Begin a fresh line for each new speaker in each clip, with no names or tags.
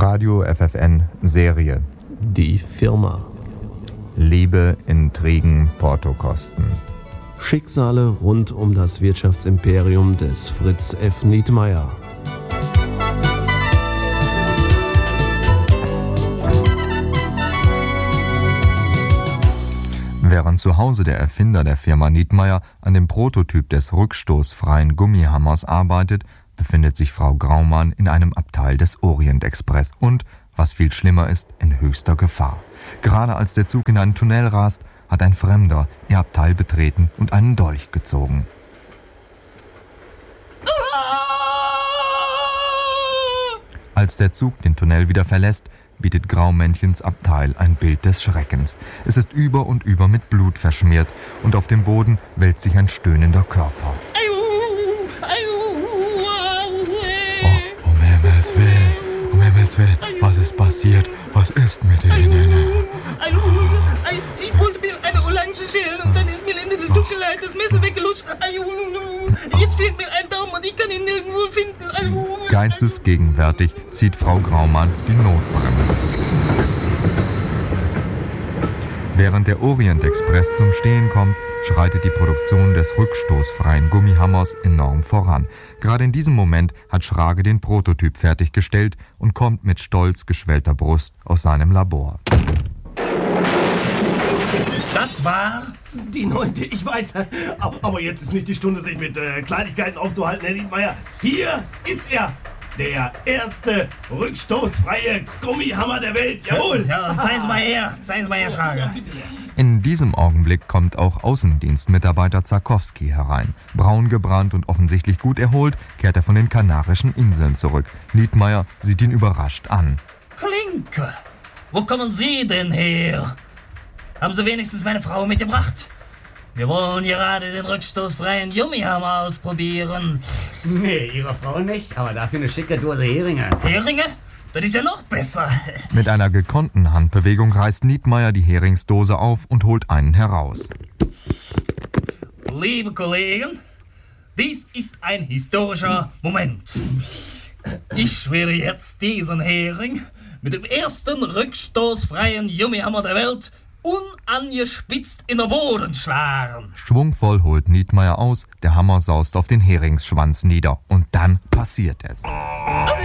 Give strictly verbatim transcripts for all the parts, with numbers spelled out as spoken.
Radio F F N Serie.
Die Firma.
Liebe, Intrigen, Portokosten.
Schicksale rund um das Wirtschaftsimperium des Fritz F. Nietmeyer.
Während zu Hause der Erfinder der Firma Nietmeyer an dem Prototyp des rückstoßfreien Gummihammers arbeitet, befindet sich Frau Graumann in einem Abteil des Orient Express und, was viel schlimmer ist, in höchster Gefahr. Gerade als der Zug in einen Tunnel rast, hat ein Fremder ihr Abteil betreten und einen Dolch gezogen. Als der Zug den Tunnel wieder verlässt, bietet Graumännchens Abteil ein Bild des Schreckens. Es ist über und über mit Blut verschmiert und auf dem Boden wälzt sich ein stöhnender Körper. Oh, um Himmels Willen, um Himmels Willen, was ist passiert? Was ist mit Ihnen?
Ich wollte mir eine Orange schälen und dann ist mir in der Dunkelheit das Messer weggelutscht. Jetzt fehlt mir ein Daumen und ich kann ihn nirgendwo finden.
Geistesgegenwärtig zieht Frau Graumann die Notbremse. Während der Orient Express zum Stehen kommt, schreitet die Produktion des rückstoßfreien Gummihammers enorm voran. Gerade in diesem Moment hat Schrage den Prototyp fertiggestellt und kommt mit stolz geschwellter Brust aus seinem Labor.
Das war die neunte, ich weiß. Aber, aber jetzt ist nicht die Stunde, sich mit äh, Kleinigkeiten aufzuhalten, Herr Nietmeyer. Hier ist er, der erste rückstoßfreie Gummihammer der Welt. Jawohl!
Ja, und zeigen Sie mal her, zeigen Sie mal her, Schrage.
In diesem Augenblick kommt auch Außendienstmitarbeiter Zarkowski herein. Braun gebrannt und offensichtlich gut erholt, kehrt er von den Kanarischen Inseln zurück. Nietmeyer sieht ihn überrascht an.
Klinke, wo kommen Sie denn her? Haben Sie wenigstens meine Frau mitgebracht? Wir wollen gerade den rückstoßfreien Gummihammer ausprobieren.
Nee, Ihre Frau nicht, aber dafür eine schicke Dose Heringe.
Heringe? Das ist ja noch besser.
Mit einer gekonnten Handbewegung reißt Nietmeyer die Heringsdose auf und holt einen heraus.
Liebe Kollegen, dies ist ein historischer Moment. Ich werde jetzt diesen Hering mit dem ersten rückstoßfreien Gummihammer der Welt unangespitzt in den Boden schlagen.
Schwungvoll holt Nietmeyer aus, der Hammer saust auf den Heringsschwanz nieder. Und dann passiert es.
Herr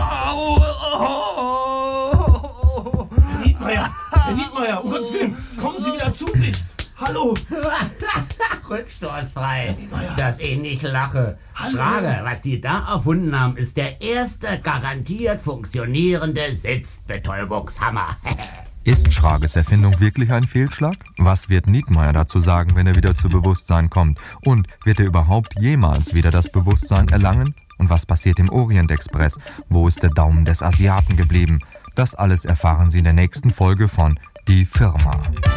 Nietmeyer, Herr Nietmeyer, um Gottes Willen, kommen Sie wieder zu sich. Hallo.
Rückstoßfrei, dass ich nicht lache. Hallo. Schrage, was Sie da erfunden haben, ist der erste garantiert funktionierende Selbstbetäubungshammer.
Ist Schrages Erfindung wirklich ein Fehlschlag? Was wird Nietmeyer dazu sagen, wenn er wieder zu Bewusstsein kommt? Und wird er überhaupt jemals wieder das Bewusstsein erlangen? Und was passiert im Orient Express? Wo ist der Daumen des Asiaten geblieben? Das alles erfahren Sie in der nächsten Folge von Die Firma.